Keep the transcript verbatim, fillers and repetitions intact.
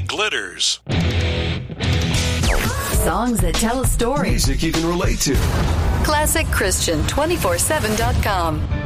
glitters. Songs that tell a story. Music you can relate to. Classic Christian two forty-seven dot com.